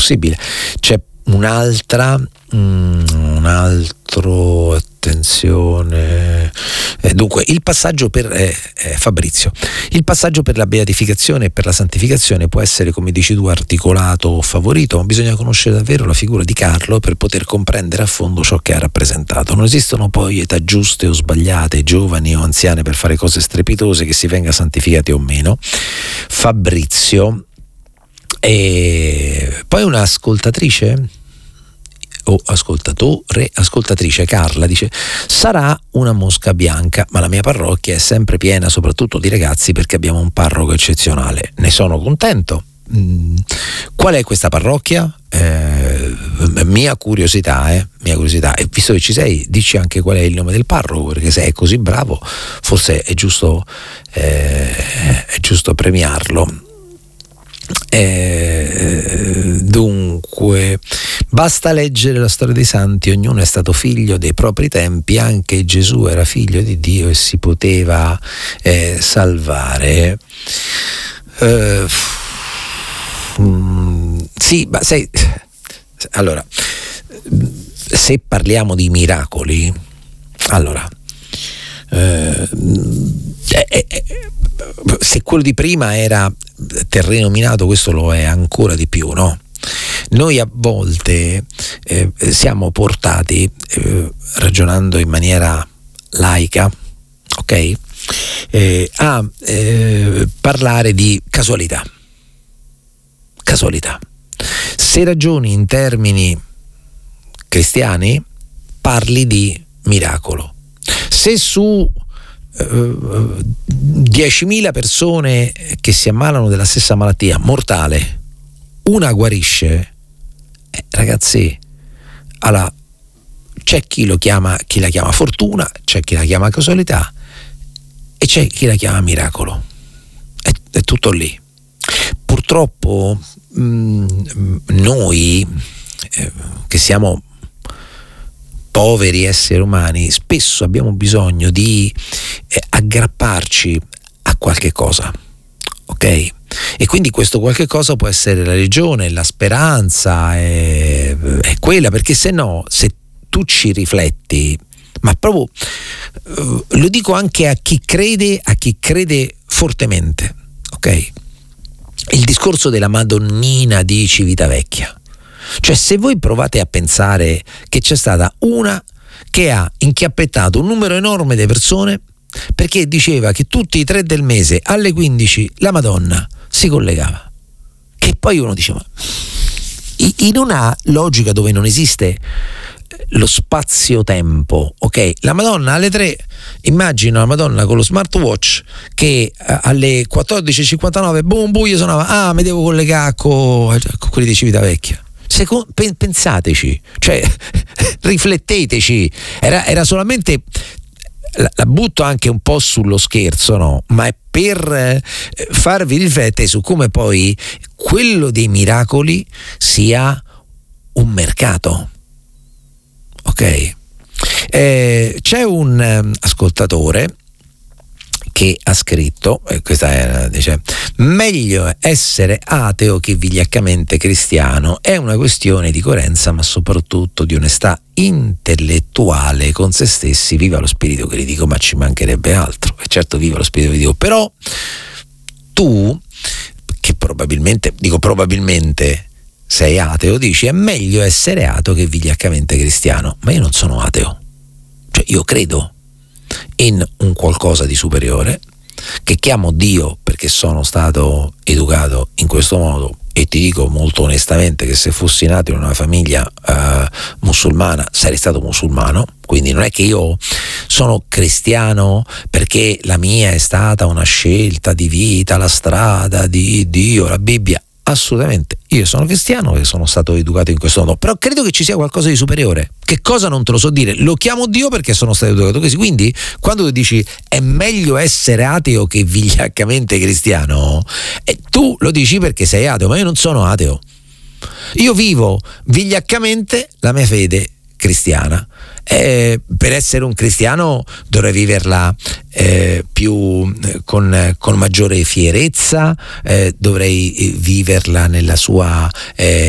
possibile. C'è attenzione, dunque il passaggio per Fabrizio, il passaggio per la beatificazione e per la santificazione può essere, come dici tu, articolato o favorito, ma bisogna conoscere davvero la figura di Carlo per poter comprendere a fondo ciò che ha rappresentato. Non esistono poi età giuste o sbagliate, giovani o anziane per fare cose strepitose, che si venga santificati o meno. Fabrizio. E poi un'ascoltatrice o ascoltatrice Carla dice: sarà una mosca bianca, ma la mia parrocchia è sempre piena, soprattutto di ragazzi, perché abbiamo un parroco eccezionale. Ne sono contento. Qual è questa parrocchia? Mia curiosità, e visto che ci sei, dici anche qual è il nome del parroco, perché se è così bravo forse è giusto premiarlo. Dunque, basta leggere la storia dei santi, ognuno è stato figlio dei propri tempi, anche Gesù era figlio di Dio e si poteva salvare. Sì, ma sai, allora, se parliamo di miracoli, allora, se quello di prima era terreno minato, questo lo è ancora di più, no? Noi a volte siamo portati, ragionando in maniera laica, ok, a parlare di casualità. Se ragioni in termini cristiani, parli di miracolo. Se su 10.000 persone che si ammalano della stessa malattia mortale, una guarisce, ragazzi, allora c'è chi la chiama fortuna, c'è chi la chiama casualità e c'è chi la chiama miracolo. È tutto lì. Purtroppo noi che siamo poveri esseri umani spesso abbiamo bisogno di aggrapparci a qualche cosa, ok? E quindi questo qualche cosa può essere la religione, la speranza, è quella, perché se no, se tu ci rifletti, ma proprio lo dico anche a chi crede fortemente, ok? Il discorso della Madonnina di Civitavecchia. Cioè, se voi provate a pensare che c'è stata una che ha inchiappettato un numero enorme di persone perché diceva che tutti i 3 del mese alle 15 la Madonna si collegava, che poi uno dice, ma in una logica dove non esiste lo spazio-tempo, ok? La Madonna alle 3, immagino la Madonna con lo smartwatch che alle 14.59 boom, buio suonava, mi devo collegare con quelli di Civitavecchia. Pensateci, cioè rifletteteci, era solamente, la butto anche un po' sullo scherzo, no? Ma è per farvi riflettere su come poi quello dei miracoli sia un mercato, ok? C'è un ascoltatore che ha scritto, dice: meglio essere ateo che vigliaccamente cristiano, è una questione di coerenza ma soprattutto di onestà intellettuale con se stessi. Viva lo spirito critico, ma ci mancherebbe altro, e certo viva lo spirito critico, però tu, che probabilmente sei ateo, dici è meglio essere ateo che vigliaccamente cristiano, ma io non sono ateo, cioè io credo in un qualcosa di superiore che chiamo Dio perché sono stato educato in questo modo, e ti dico molto onestamente che se fossi nato in una famiglia musulmana sarei stato musulmano, quindi non è che io sono cristiano perché la mia è stata una scelta di vita, la strada di Dio, la Bibbia. Assolutamente, io sono cristiano e sono stato educato in questo modo, però credo che ci sia qualcosa di superiore. Che cosa non te lo so dire, lo chiamo Dio perché sono stato educato così. Quindi quando tu dici è meglio essere ateo che vigliaccamente cristiano, tu lo dici perché sei ateo, ma io non sono ateo, io vivo vigliaccamente la mia fede cristiana. Per essere un cristiano dovrei viverla più con maggiore fierezza, dovrei viverla nella sua